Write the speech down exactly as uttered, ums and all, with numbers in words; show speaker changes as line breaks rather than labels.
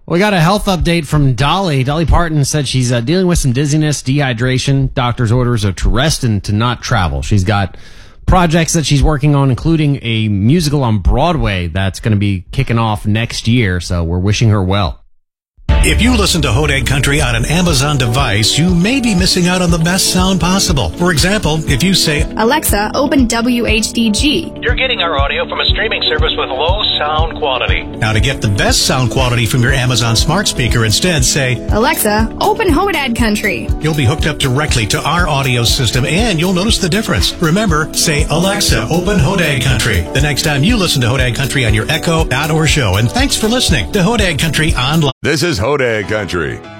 We got a health update from Dolly. Dolly Parton said she's uh, dealing with some dizziness, dehydration. Doctor's orders are to rest and to not travel. She's got projects that she's working on, including a musical on Broadway that's going to be kicking off next year. So we're wishing her well.
If you listen to Hodag Country on an Amazon device, you may be missing out on the best sound possible. For example, if you say,
Alexa, open W H D G.
You're getting our audio from a streaming service with low sound quality.
Now to get the best sound quality from your Amazon smart speaker, instead say,
Alexa, open Hodag Country.
You'll be hooked up directly to our audio system and you'll notice the difference. Remember, say, Alexa, open Hodag Country the next time you listen to Hodag Country on your Echo, Dot, or Show. And thanks for listening to Hodag Country Online.
This is Hodag Country.